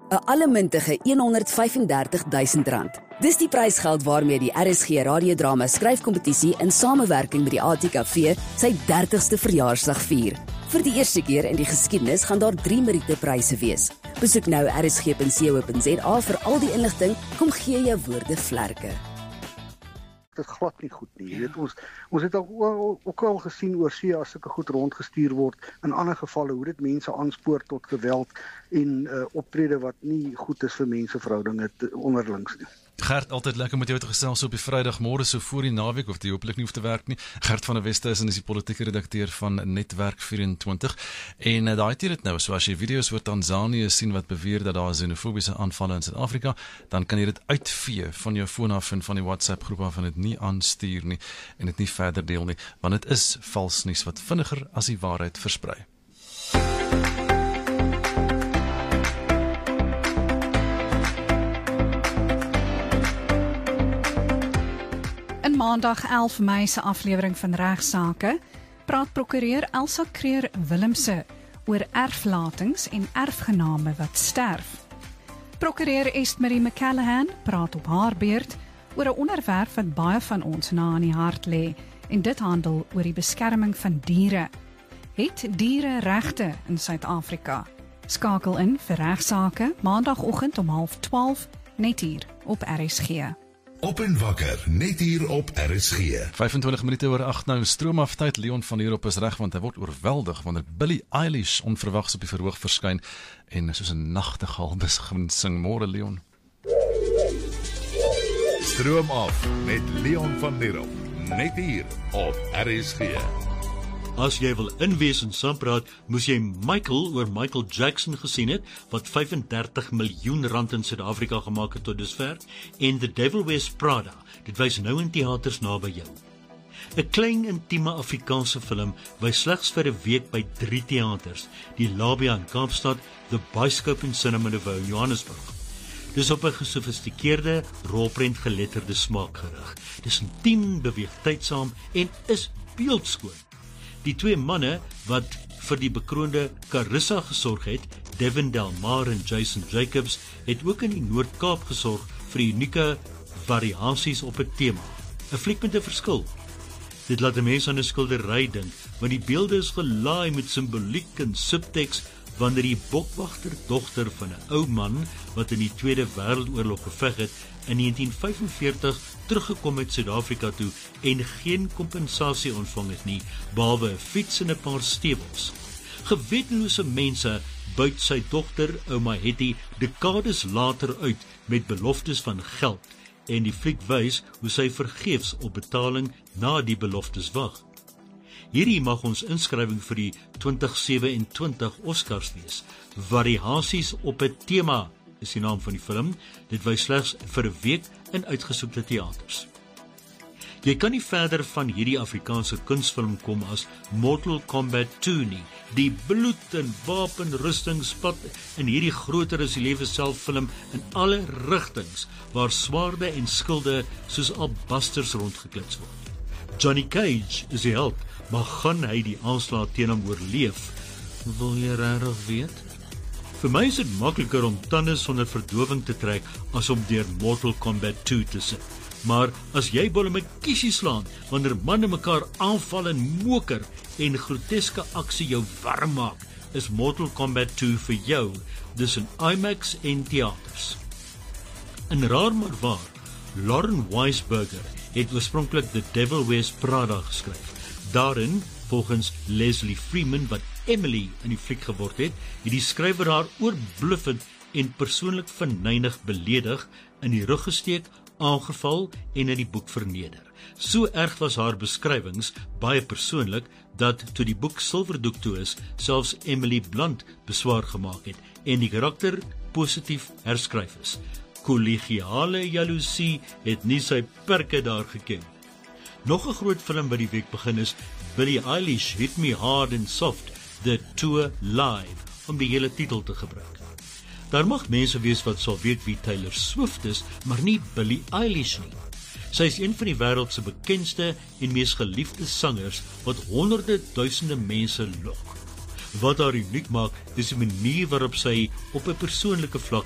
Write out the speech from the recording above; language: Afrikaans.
'n allemintige R135.000. Dis die prysgeld waarmee die RSG radiodrama skryfkompetisie in samewerking met die ATKV sy 30ste verjaarsdag vier. Vir die eerste keer in die geskiedenis gaan daar 3 Meriete-pryse wees. Besoek nou rsg.co.za vir al die inligting. Kom gee jou woorde vlerke. Dit is glad nie goed nie. Jy weet, ons het ook al gesien oor see as sulke goed rondgestuur word, in ander gevalle hoe dit mense aanspoor tot geweld en optrede wat nie goed is vir menseverhoudinge onderlings nie. Gert, altyd lekker met jou te gesels op die Vrydagmôre so voor die naweek, of die hopelik nie hoef te werk nie. Gert van der Westhuizen is die politieke redakteur van Netwerk 24. En daai het dit nou, so as jy video's oor Tanzanië sien wat beweer dat daar xenofobiese aanvalle in Suid-Afrika, dan kan jy dit uitvee van jou foon af en van die WhatsApp groep af en dit nie aanstuur nie en dit nie verder deel nie, want dit is vals nuus wat vinniger as die waarheid versprei. Maandag 11 Mei se aflewering van Regsake praat prokureur Elsa Creer-Willemse oor erflatings en erfgename wat sterf. Prokureur Estmarie McCallaghan praat op haar beurt oor 'n onderwerp wat baie van ons na aan die hart lê, en dit handel oor die beskerming van diere. Het diere regte in Suid-Afrika? Skakel in vir Regsake maandagoggend om 11:30 net hier op RSG. Op en wakker, net hier op RSG. 25 minute oor 8 nou, stroom af tyd. Leon van der Heerop is reg, want hy word oorweldig wanneer Billie Eilish onverwags op die verhoog verskyn en soos 'n nagtegaal begin sing. Môre Leon. Stroom af met Leon van der Heerop, net hier op RSG. As jy wil inwees en saampraat, moes jy Michael Jackson gesien het, wat 35 miljoen rand in Suid-Afrika gemaak het tot dusver, en The Devil Wears Prada, dit wys nou in theaters naby jou. 'n Klein intieme Afrikaanse film wys slegs vir 'n week by 3 theaters, die Labia in Kaapstad, The Bioscope in Cinema Nouveau in Johannesburg. Dis op 'n gesofistikeerde, rolprent geletterde smaak gerig. Dis intiem, beweeg tydsaam en is beeldskoon. Die 2 manne wat vir die bekroonde Carissa gesorg het, Devin Delmar en Jason Jacobs, het ook in die Noord-Kaap gesorg vir unieke variasies op 'n tema. 'n Fliek met 'n verskil. Dit laat 'n mens aan 'n skildery dink, want die beelde is gelaai met simboliek en subteks wanneer die bokwagterdogter van 'n ou man wat in die Tweede Wêreldoorlog geveg het, in 1945 teruggekom het Suid-Afrika toe en geen kompensasie ontvang het nie, behalwe 'n fiets en 'n paar stewels. Gewetenlose mense buit sy dogter, ouma Hetty, dekades later uit met beloftes van geld, en die fliek wys hoe sy vergeefs op betaling na die beloftes wag. Hierdie mag ons inskrywing vir die 2027 Oscars wees. Variasies op 'n tema is die naam van die film. Dit wys slegs vir 'n week in uitgesoekte theaters. Jy kan nie verder van hierdie Afrikaanse kunsfilm kom as Mortal Kombat 2 nie. Die bloed en wapenrustingspat in hierdie groter as die lewe self film in alle rigtings, waar swaarde en skilde soos albasters rondgeklits word. Johnny Cage is die held, maar gaan hy die aanslag teen hom oorleef? Wil jy regtig weet? Vir my is dit makliker om tande sonder verdowing te trek as om deur Mortal Kombat 2 te sit. Maar as jy bolle met kiesie slaan wanneer manne mekaar aanval en moker en groteske aksie jou warm maak, is Mortal Kombat 2 vir jou, dis in IMAX en theaters. En raar maar waar, Lauren Weisberger het oorspronklik The Devil Wears Prada geskryf. Daarin, volgens Leslie Freeman, wat Emily in die fliek geword het die skrywer haar oorbluffend en persoonlik venynig beledig, in die rug gesteek, aangeval en in die boek verneder. So erg was haar beskrywings, baie persoonlik, dat toe die boek silverdoek toe is, selfs Emily Blunt beswaar gemaak het en die karakter positief herskryf is. Kollegiale jaloesie het nie sy perke daar geken. Nog 'n groot film wat die week begin is Billie Eilish, Hit Me Hard and Soft, The Tour Live, om die hele titel te gebruik. Daar mag mense wees wat sal weet wie Taylor Swift is, maar nie Billie Eilish nie. Sy is een van die wêreld se bekendste en mees geliefde sangers wat honderde duisende mense lok. Wat haar uniek maak, is die manier waarop sy op 'n persoonlike vlak